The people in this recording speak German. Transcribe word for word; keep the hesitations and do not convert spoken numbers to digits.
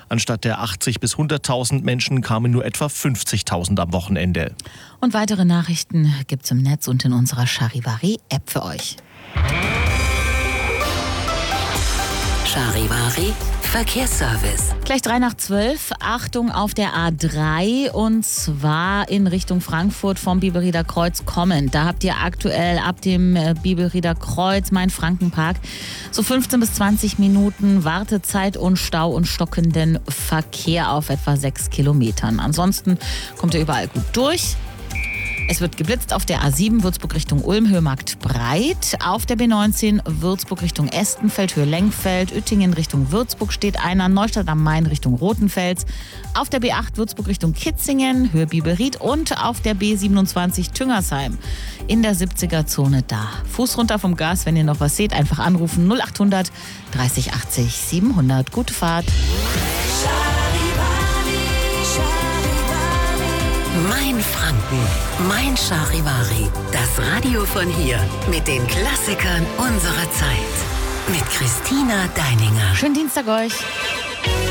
Anstatt der achtzig bis hunderttausend Menschen kamen nur etwa fünfzigtausend am Wochenende. Und weitere Nachrichten gibt's im Netz und in unserer Charivari-App für euch. Charivari Verkehrsservice. Gleich drei nach zwölf. Achtung auf der A drei und zwar in Richtung Frankfurt vom Bibelrieder Kreuz kommend. Da habt ihr aktuell ab dem Bibelrieder Kreuz, Main-Franken-Park, so fünfzehn bis zwanzig Minuten Wartezeit und Stau und stockenden Verkehr auf etwa sechs Kilometern. Ansonsten kommt ihr überall gut durch. Es wird geblitzt auf der A sieben Würzburg Richtung Ulm, Höhe Marktbreit. Auf der B neunzehn Würzburg Richtung Estenfeld, Höhe Lenkfeld. Uettingen Richtung Würzburg steht einer. Neustadt am Main Richtung Rothenfels. Auf der B acht Würzburg Richtung Kitzingen, Höhe Biberried. Und auf der B siebenundzwanzig Tüngersheim in der siebziger-Zone da. Fuß runter vom Gas, wenn ihr noch was seht. Einfach anrufen null achthundert dreißig achtzig siebenhundert. Gute Fahrt. Mein Franken, mein Charivari. Das Radio von hier mit den Klassikern unserer Zeit. Mit Christina Deininger. Schönen Dienstag euch.